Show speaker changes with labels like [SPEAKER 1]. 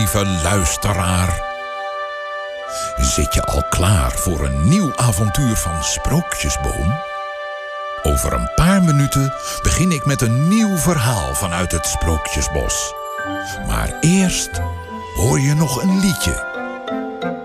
[SPEAKER 1] lieve luisteraar. Zit je al klaar voor een nieuw avontuur van Sprookjesboom? Over een paar minuten begin ik met een nieuw verhaal vanuit het Sprookjesbos. Maar eerst hoor je nog een liedje.